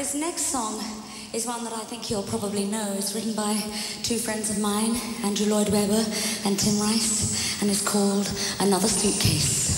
This next song is one that I think you'll probably know. It's written by two friends of mine, Andrew Lloyd Webber and Tim Rice, and it's called Another Suitcase.